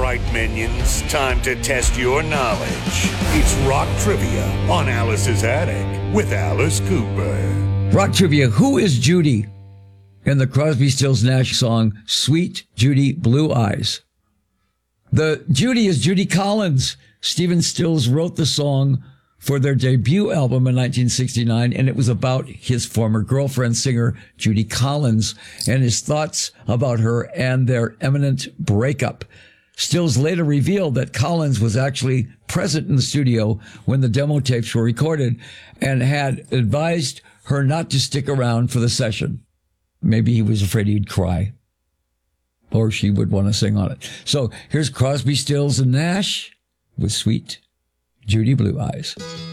right, minions. Time to test your knowledge. It's Rock Trivia on Alice's Attic with Alice Cooper. Rock Trivia, who is Judy in the Crosby, Stills, Nash song, Sweet Judy Blue Eyes? The Judy is Judy Collins. Stephen Stills wrote the song for their debut album in 1969, and it was about his former girlfriend, singer Judy Collins, and his thoughts about her and their imminent breakup. Stills later revealed that Collins was actually present in the studio when the demo tapes were recorded and had advised her not to stick around for the session. Maybe he was afraid he'd cry, or she would want to sing on it. So here's Crosby, Stills, and Nash with Sweet Judy Blue Eyes.